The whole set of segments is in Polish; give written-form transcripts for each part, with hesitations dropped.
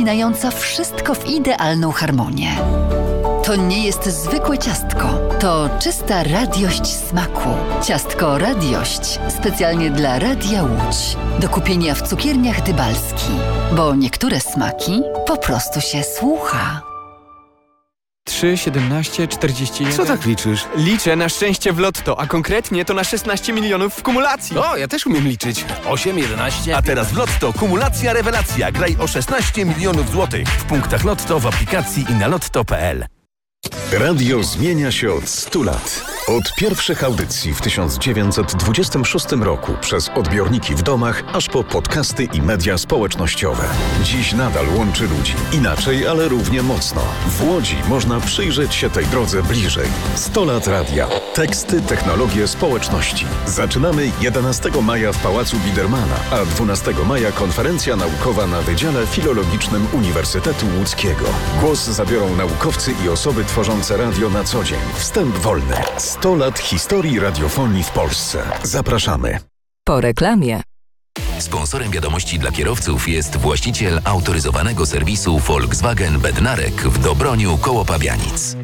spinająca wszystko w idealną harmonię. To nie jest zwykłe ciastko, to czysta radiość smaku. Ciastko Radiość, specjalnie dla Radia Łódź. Do kupienia w cukierniach Dybalski, bo niektóre smaki po prostu się słucha. 3, 17, 41... Co tak liczysz? Liczę na szczęście w lotto, a konkretnie to na 16 milionów w kumulacji. O, ja też umiem liczyć. 8, 11... A teraz w Lotto kumulacja rewelacja. Graj o 16 milionów złotych. W punktach Lotto, w aplikacji i na lotto.pl. Radio zmienia się od 100 lat. Od pierwszych audycji w 1926 roku przez odbiorniki w domach, aż po podcasty i media społecznościowe. Dziś nadal łączy ludzi. Inaczej, ale równie mocno. W Łodzi można przyjrzeć się tej drodze bliżej. 100 lat radia. Teksty, technologie, społeczności. Zaczynamy 11 maja w Pałacu Bidermana, a 12 maja konferencja naukowa na Wydziale Filologicznym Uniwersytetu Łódzkiego. Głos zabiorą naukowcy i osoby tworzące radio na co dzień. Wstęp wolny. 100 lat historii radiofonii w Polsce. Zapraszamy. Po reklamie. Sponsorem wiadomości dla kierowców jest właściciel autoryzowanego serwisu Volkswagen Bednarek w Dobroniu koło Pabianic.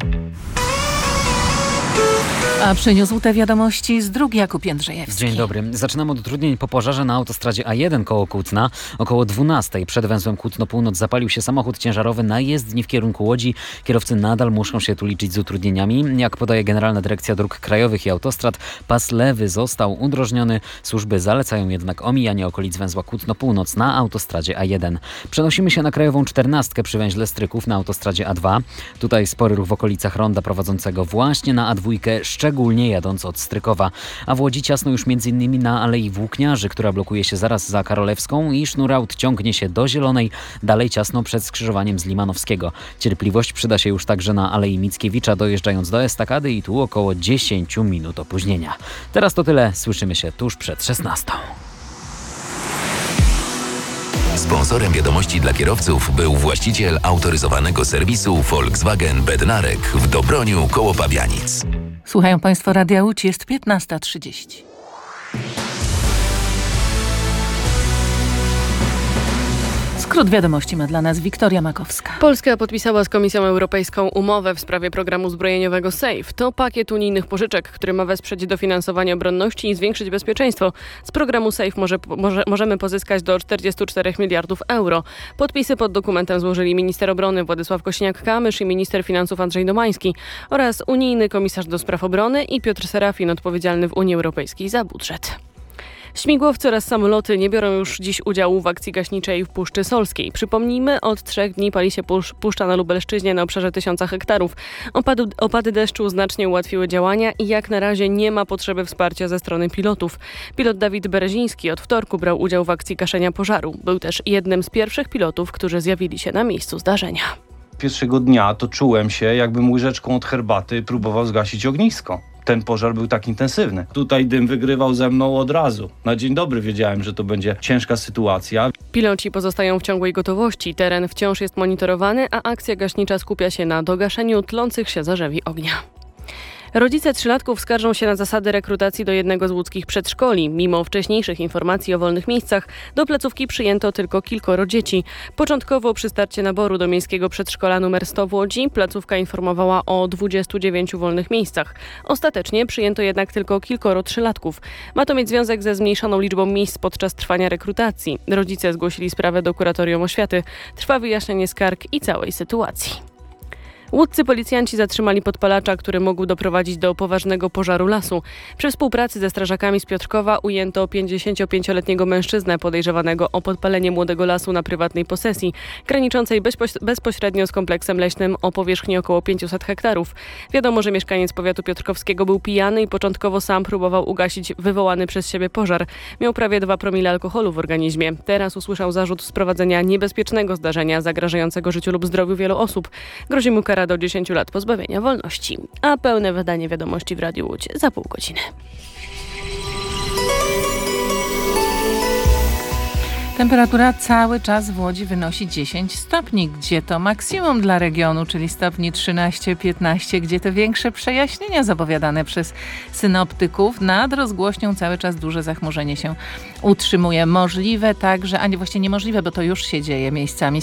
A przyniósł te wiadomości z dróg Jakub Jędrzejewski. Dzień dobry. Zaczynamy od utrudnień po pożarze na autostradzie A1 koło Kutna. Około 12 przed węzłem Kutno Północ zapalił się samochód ciężarowy na jezdni w kierunku Łodzi. Kierowcy nadal muszą się tu liczyć z utrudnieniami. Jak podaje Generalna Dyrekcja Dróg Krajowych i Autostrad, pas lewy został udrożniony. Służby zalecają jednak omijanie okolic węzła Kutno Północ na autostradzie A1. Przenosimy się na Krajową 14 przy węźle Stryków na autostradzie A2. Tutaj spory ruch w okolicach ronda prowadzącego właśnie na A2, szczególnie jadąc od Strykowa. A w Łodzi ciasno już m.in. na Alei Włókniarzy, która blokuje się zaraz za Karolewską i sznur aut ciągnie się do Zielonej, dalej ciasno przed skrzyżowaniem z Limanowskiego. Cierpliwość przyda się już także na Alei Mickiewicza, dojeżdżając do estakady i tu około 10 minut opóźnienia. Teraz to tyle, słyszymy się tuż przed 16. Sponsorem wiadomości dla kierowców był właściciel autoryzowanego serwisu Volkswagen Bednarek w Dobroniu koło Pabianic. Słuchają Państwo Radia Łódź, jest 15:30. Skrót wiadomości ma dla nas Wiktoria Makowska. Polska podpisała z Komisją Europejską umowę w sprawie programu zbrojeniowego SAFE. To pakiet unijnych pożyczek, który ma wesprzeć dofinansowanie obronności i zwiększyć bezpieczeństwo. Z programu SAFE możemy pozyskać do 44 miliardów euro. Podpisy pod dokumentem złożyli minister obrony Władysław Kosiniak-Kamysz i minister finansów Andrzej Domański oraz unijny komisarz do spraw obrony i Piotr Serafin, odpowiedzialny w Unii Europejskiej za budżet. Śmigłowce oraz samoloty nie biorą już dziś udziału w akcji gaśniczej w Puszczy Solskiej. Przypomnijmy, od 3 dni pali się puszcza na Lubelszczyźnie na obszarze 1000 hektarów. Opady deszczu znacznie ułatwiły działania i jak na razie nie ma potrzeby wsparcia ze strony pilotów. Pilot Dawid Bereziński od wtorku brał udział w akcji gaszenia pożaru. Był też jednym z pierwszych pilotów, którzy zjawili się na miejscu zdarzenia. Pierwszego dnia to czułem się, jakbym łyżeczką od herbaty próbował zgasić ognisko. Ten pożar był tak intensywny. Tutaj dym wygrywał ze mną od razu. Na dzień dobry wiedziałem, że to będzie ciężka sytuacja. Piloci pozostają w ciągłej gotowości. Teren wciąż jest monitorowany, a akcja gaśnicza skupia się na dogaszeniu tlących się zarzewi ognia. Rodzice trzylatków skarżą się na zasady rekrutacji do jednego z łódzkich przedszkoli. Mimo wcześniejszych informacji o wolnych miejscach, do placówki przyjęto tylko kilkoro dzieci. Początkowo przy starcie naboru do miejskiego przedszkola nr 100 w Łodzi placówka informowała o 29 wolnych miejscach. Ostatecznie przyjęto jednak tylko kilkoro trzylatków. Ma to mieć związek ze zmniejszoną liczbą miejsc podczas trwania rekrutacji. Rodzice zgłosili sprawę do Kuratorium Oświaty. Trwa wyjaśnienie skarg i całej sytuacji. Łódzcy policjanci zatrzymali podpalacza, który mógł doprowadzić do poważnego pożaru lasu. Przy współpracy ze strażakami z Piotrkowa ujęto 55-letniego mężczyznę podejrzewanego o podpalenie młodego lasu na prywatnej posesji, graniczącej bezpośrednio z kompleksem leśnym o powierzchni około 500 hektarów. Wiadomo, że mieszkaniec powiatu piotrkowskiego był pijany i początkowo sam próbował ugasić wywołany przez siebie pożar. Miał prawie 2 promile alkoholu w organizmie. Teraz usłyszał zarzut sprowadzenia niebezpiecznego zdarzenia zagrażającego życiu lub zdrowiu wielu osób. Grozi mu kara do 10 lat pozbawienia wolności. A pełne wydanie wiadomości w Radiu Łódź za pół godziny. Temperatura cały czas w Łodzi wynosi 10 stopni, gdzie to maksimum dla regionu, czyli stopni 13-15, gdzie te większe przejaśnienia zapowiadane przez synoptyków. Nad rozgłośnią cały czas duże zachmurzenie się utrzymuje. Możliwe także, a nie właściwie niemożliwe, bo to już się dzieje miejscami